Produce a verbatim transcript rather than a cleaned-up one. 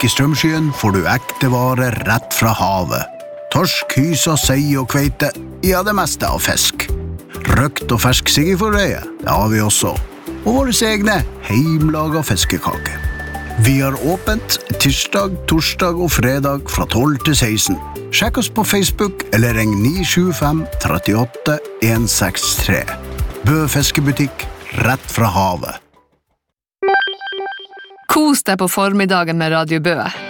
fisk I strømskyen får du ekte varer rett fra havet. Torsk, hysa, sei og kveite, ja det meste av fisk. Røkt og fersk siggeforøye, det har vi også. Og våre egne heimlaga fiskekake. Vi har åpent tirsdag, torsdag og fredag fra tolv til seksten. Sjekk oss på Facebook eller ring ni sju fem tre åtte en seks tre. Bø fiskebutikk, rett fra havet. Kos deg på formiddagen med Radio Bø.